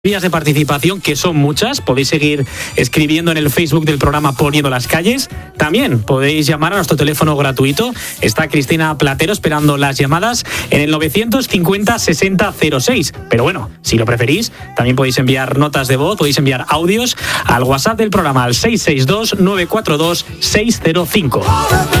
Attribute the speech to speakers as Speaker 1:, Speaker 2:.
Speaker 1: Vías de participación, que son muchas. Podéis seguir escribiendo en el Facebook del programa Poniendo las Calles. También podéis llamar a nuestro teléfono gratuito. Está Cristina Platero esperando las llamadas en el 950 60 06. Pero bueno, si lo preferís, también podéis enviar notas de voz, podéis enviar audios al WhatsApp del programa al 662 942 605.